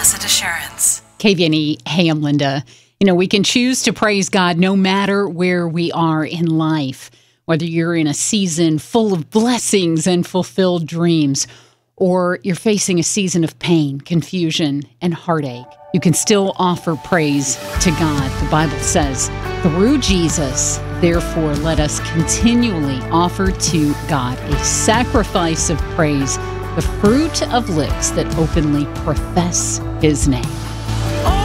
Blessed Assurance. KVNE, hey, I'm Linda. You know, we can choose to praise God no matter where we are in life, whether you're in a season full of blessings and fulfilled dreams, or you're facing a season of pain, confusion, and heartache. You can still offer praise to God. The Bible says, through Jesus, therefore, let us continually offer to God a sacrifice of praise, the fruit of lips that openly profess his name.